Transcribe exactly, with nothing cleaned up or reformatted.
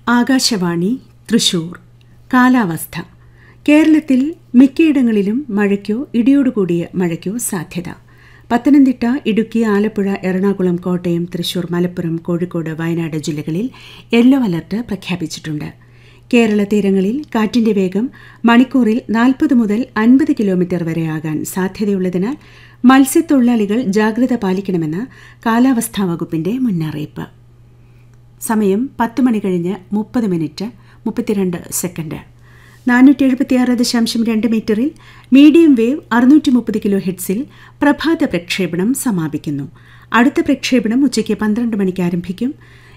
ആകാശവാണി തൃശൂർ. കാലാവസ്ഥ. കേരളത്തിൽ മിക്കയിടങ്ങളിലും മഴയ്ക്കോ ഇടിയോടുകൂടിയ മഴയ്ക്കോ സാധ്യത. പത്തനംതിട്ട, ഇടുക്കി, ആലപ്പുഴ, എറണാകുളം, കോട്ടയം, തൃശൂർ, മലപ്പുറം, കോഴിക്കോട്, വയനാട് ജില്ലകളിൽ യെല്ലോ അലർട്ട് പ്രഖ്യാപിച്ചിട്ടുണ്ട്. കേരള തീരങ്ങളിൽ കാറ്റിന്റെ വേഗം മണിക്കൂറിൽ നാൽപ്പത് മുതൽ അൻപത് കിലോമീറ്റർ വരെയാകാൻ സാധ്യതയുള്ളതിനാൽ മത്സ്യത്തൊഴിലാളികൾ ജാഗ്രത പാലിക്കണമെന്ന് കാലാവസ്ഥാ വകുപ്പിന്റെ മുന്നറിയിപ്പ്. സമയം പത്ത് മണി കഴിഞ്ഞ് മുപ്പത് മിനിറ്റ് മുപ്പത്തിരണ്ട് സെക്കൻഡ്. നാനൂറ്റി എഴുപത്തിയാറ് ദശാംശം രണ്ട് മീറ്ററിൽ മീഡിയം വേവ് അറുന്നൂറ്റി മുപ്പത് കിലോ ഹെഡ്സിൽ പ്രഭാത പ്രക്ഷേപണം സമാപിക്കുന്നു. അടുത്ത പ്രക്ഷേപണം ഉച്ചയ്ക്ക് പന്ത്രണ്ട് മണിക്ക് ആരംഭിക്കും.